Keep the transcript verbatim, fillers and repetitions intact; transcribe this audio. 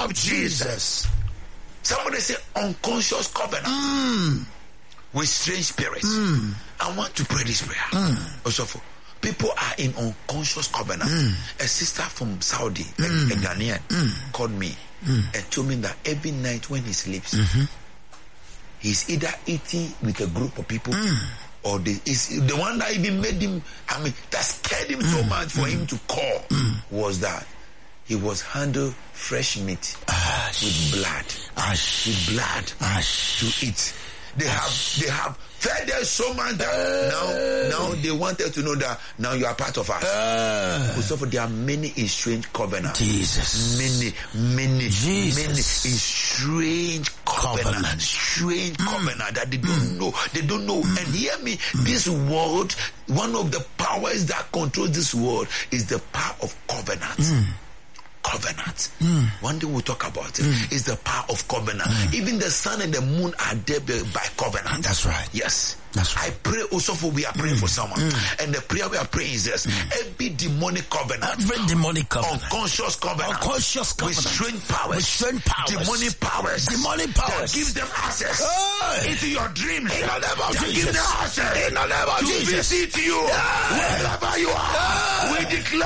of Jesus. Somebody say unconscious covenant Mm. with strange spirits. Mm. I want to pray this prayer. Mm. Also, for people are in unconscious covenant. Mm. A sister from Saudi, a, Mm. a Ghanaian, Mm. called me Mm. and told me that every night when he sleeps, Mm-hmm. he's either eating with a group of people Mm. or the, is the one that even made him, I mean, that scared him so much for him to call was that he was handled fresh meat Ash. with blood, Ash. with blood Ash. to eat. They have, they have fed us so much that now, now they wanted to know that now you are part of us. Uh, So there are many strange covenants. Jesus. Many, many, Jesus. many strange covenant, Covenant. strange covenant that they don't know. They don't know. And hear me, this world, one of the powers that controls this world is the power of covenant. Covenant. One day we'll talk about it. It's the power of covenant. Even the sun and the moon are there by covenant. That's right. Yes. That's I right. pray also for we are praying for someone. And the prayer we are praying is this. Every demonic covenant, Every demonic covenant. unconscious covenant, Unconscious covenant. with strange powers, With strange powers. demonic powers, Demonic that powers. give them access Hey. into your dreams. In the name of that Jesus. give them access In the name of to Jesus. visit you Yeah. wherever you are. Yeah. We declare